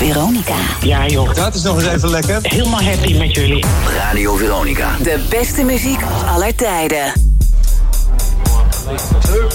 Veronica. Ja joh. Dat is nog eens even lekker. Helemaal happy met jullie. Radio Veronica. De beste muziek aller tijden.